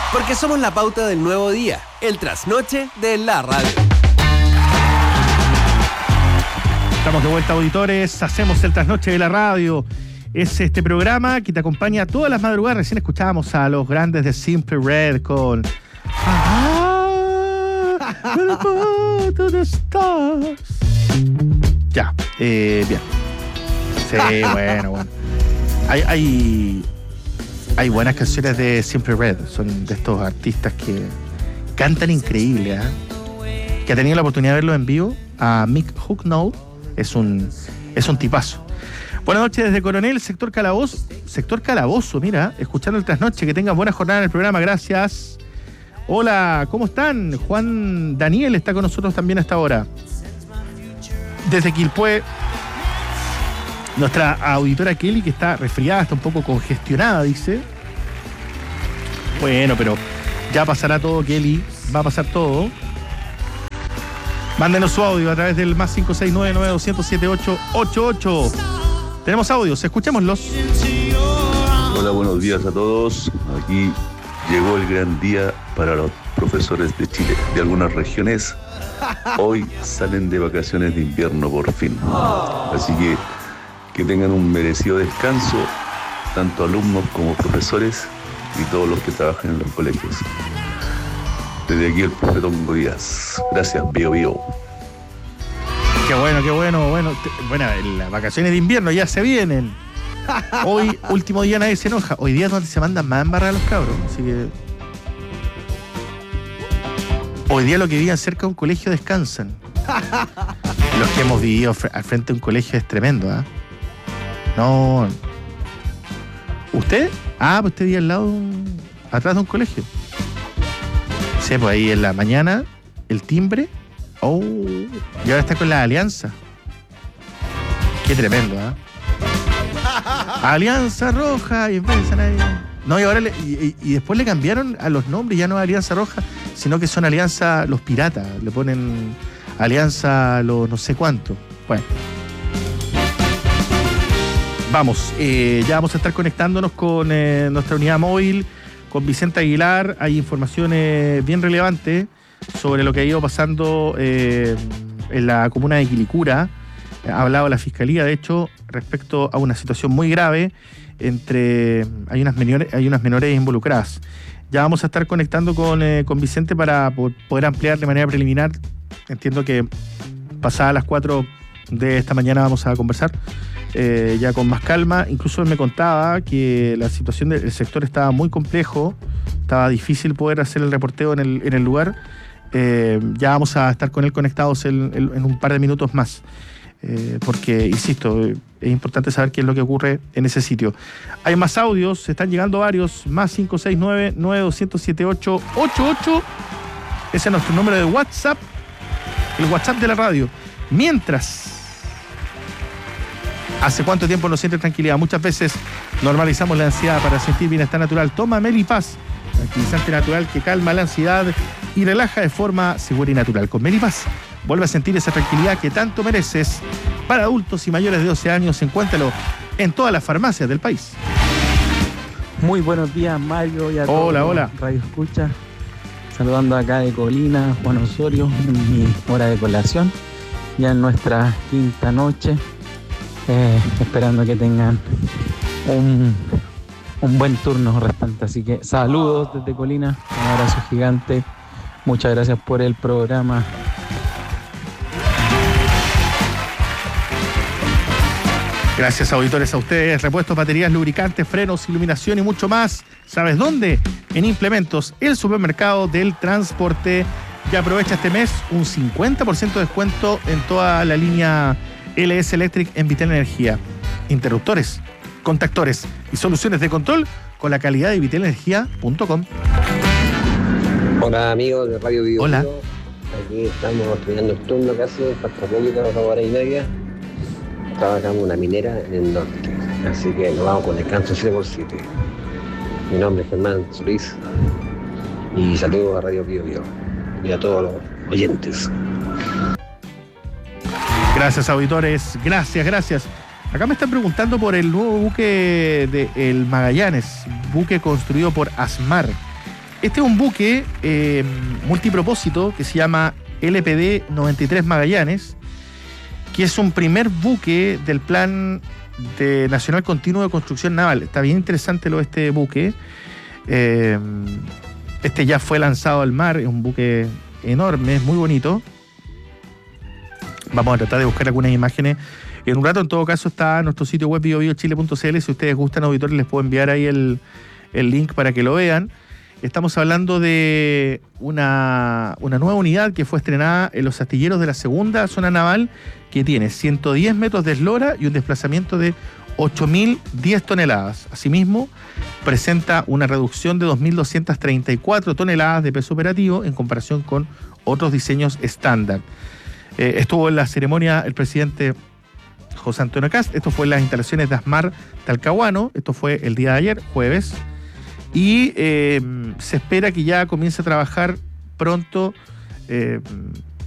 Porque somos la pauta del nuevo día, el trasnoche de la radio. Estamos de vuelta, auditores. Hacemos el trasnoche de la radio. Es este programa que te acompaña todas las madrugadas. Recién escuchábamos a los grandes de Simply Red con to the stars. Ya, bien. Sí, bueno. Hay buenas canciones de Simply Red. Son de estos artistas que cantan increíble, ¿eh? Que ha tenido la oportunidad de verlo en vivo. A Mick Hucknall es un tipazo. Buenas noches desde Coronel, sector Calabozo, mira, escuchando el trasnoche. Que tengan buena jornada en el programa, gracias. Hola, ¿cómo están? Juan Daniel está con nosotros también hasta ahora. Desde Quilpué, nuestra auditora Kelly, que está resfriada, está un poco congestionada, dice. Bueno, pero ya pasará todo, Kelly, va a pasar todo. Mándenos su audio a través del más 569-9200-7888. Tenemos audios, escuchémoslos. Hola, buenos días a todos. Aquí llegó el gran día para los profesores de Chile. De algunas regiones, hoy salen de vacaciones de invierno por fin. Así que tengan un merecido descanso, tanto alumnos como profesores y todos los que trabajan en los colegios. Desde aquí el profetón Díaz. Gracias, Bio Bio. Qué bueno. Bueno, las vacaciones de invierno ya se vienen. Hoy, último día, nadie se enoja. Hoy día es donde se mandan más embarrar a los cabros. Así que hoy día los que vivían cerca de un colegio descansan. Los que hemos vivido al frente de un colegio es tremendo, ¿ah? No. ¿Usted? Pues usted vive al lado, atrás de un colegio. Sí, pues ahí en la mañana, el timbre. Y ahora está con la Alianza. Qué tremendo, ¿ah? Alianza Roja, y empiezan ahí. No, y ahora y después le cambiaron a los nombres, ya no es Alianza Roja, sino que son Alianza Los Piratas. Le ponen Alianza Los no sé cuánto. Bueno. Vamos, ya vamos a estar conectándonos con nuestra unidad móvil, con Vicente Aguilar. Hay informaciones bien relevantes sobre lo que ha ido pasando en la comuna de Quilicura. Ha hablado la Fiscalía, de hecho, respecto a una situación muy grave hay unas menores involucradas. Ya vamos a estar conectando con Vicente para poder ampliar de manera preliminar. Entiendo que pasadas las 4 de esta mañana vamos a conversar ya con más calma. Incluso él me contaba que la situación del sector estaba muy complejo, estaba difícil poder hacer el reporteo en el lugar. Ya vamos a estar con él conectados en un par de minutos más. Porque, insisto, es importante saber qué es lo que ocurre en ese sitio. Hay más audios, están llegando varios, más 569-9200-7888. Ese es nuestro número de WhatsApp, el WhatsApp de la radio. Mientras, ¿hace cuánto tiempo no siente tranquilidad? Muchas veces normalizamos la ansiedad para sentir bienestar natural. Toma Melipaz, tranquilizante natural que calma la ansiedad y relaja de forma segura y natural. Con Melipaz vuelve a sentir esa tranquilidad que tanto mereces. Para adultos y mayores de 12 años, encuéntralo en todas las farmacias del país. Muy buenos días, Mario, y a todos. Hola. Radio Escucha. Saludando acá de Colina, Juan Osorio, en mi hora de colación. Ya en nuestra quinta noche. Esperando que tengan un buen turno restante. Así que saludos desde Colina. Un abrazo gigante. Muchas gracias por el programa. Gracias, auditores, a ustedes. Repuestos, baterías, lubricantes, frenos, iluminación y mucho más. ¿Sabes dónde? En Implementos, el supermercado del transporte. Y aprovecha este mes un 50% de descuento en toda la línea LS Electric en Vitel Energía. Interruptores, contactores y soluciones de control con la calidad de vitelenergia.com. Hola, amigos de Radio Bio. Hola. Aquí estamos terminando el turno casi, hasta Mónica, 2 horas y media. Trabajamos en una minera en el norte, así que nos vamos con descanso 7x7. Mi nombre es Germán Solís y saludos a Radio Bio Bio y a todos los oyentes. Gracias, auditores, gracias. Acá me están preguntando por el nuevo buque del Magallanes, buque construido por Asmar. Este es un buque multipropósito que se llama LPD 93 Magallanes, que es un primer buque del Plan Nacional Continuo de Construcción Naval. Está bien interesante este buque. Este ya fue lanzado al mar, es un buque enorme, es muy bonito. Vamos a tratar de buscar algunas imágenes en un rato. En todo caso está en nuestro sitio web biobiochile.cl. Si ustedes gustan, auditores, les puedo enviar ahí el link para que lo vean. Estamos hablando de una nueva unidad que fue estrenada en los astilleros de la segunda zona naval, que tiene 110 metros de eslora y un desplazamiento de 8.010 toneladas. Asimismo, presenta una reducción de 2.234 toneladas de peso operativo en comparación con otros diseños estándar. Estuvo en la ceremonia el presidente José Antonio Kast. Esto fue en las instalaciones de Asmar Talcahuano. Esto fue el día de ayer, jueves. Y se espera que ya comience a trabajar pronto